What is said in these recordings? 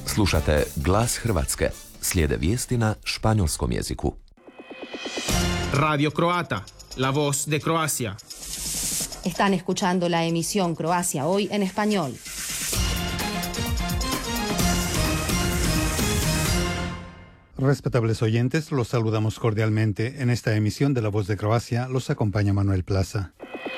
Slušate Glas Hrvatske. Slijede vijesti na španjolskom jeziku. Radio Croata, la voz de Croacia. Están escuchando la emisión Croacia Hoy en español. Respetables oyentes, los saludamos cordialmente. En esta emisión de La Voz de Croacia los acompaña Manuel Plaza.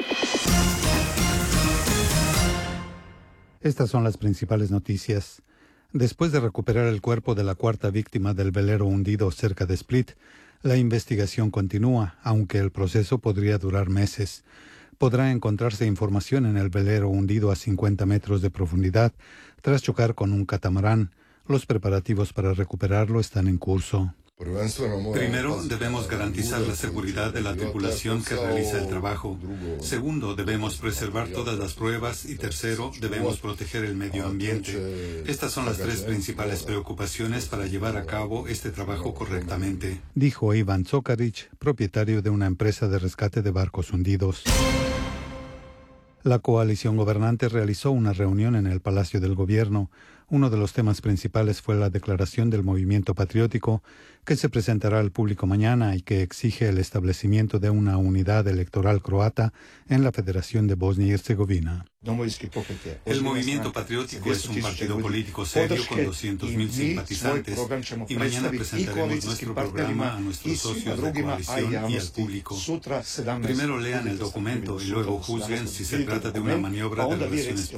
Estas son las principales noticias. Después de recuperar el cuerpo de la cuarta víctima del velero hundido cerca de Split, la investigación continúa, aunque el proceso podría durar meses. Podrá encontrarse información en el velero hundido a 50 metros de profundidad tras chocar con un catamarán. Los preparativos para recuperarlo están en curso. Primero, debemos garantizar la seguridad de la tripulación que realiza el trabajo. Segundo, debemos preservar todas las pruebas. Y tercero, debemos proteger el medio ambiente. Estas son las tres principales preocupaciones para llevar a cabo este trabajo correctamente, dijo Ivan Zokaric, propietario de una empresa de rescate de barcos hundidos. La coalición gobernante realizó una reunión en el Palacio del Gobierno. Uno de los temas principales fue la declaración del movimiento patriótico que se presentará al público mañana y que exige el establecimiento de una unidad electoral croata en la Federación de Bosnia y Herzegovina. El movimiento patriótico es un partido político serio con 200.000 simpatizantes y mañana presentaremos nuestro programa a nuestros socios de coalición y al público. Primero lean el documento y luego juzguen si se trata de una maniobra de relaciones